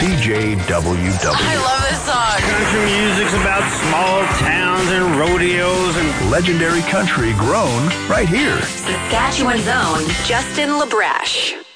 CJWW. I love this song. Country music's about small towns and rodeos and legendary country grown right here. Saskatchewan's own Justin LaBreche.